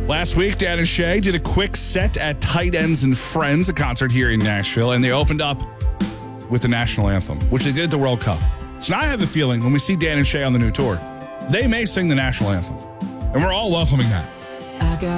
Last week, Dan and Shay did a quick set at Tight Ends and Friends, a concert here in Nashville, and they opened up with the national anthem, which they did at the World Cup. So now I have the feeling when we see Dan and Shay on the new tour, they may sing the national anthem. And we're all welcoming that.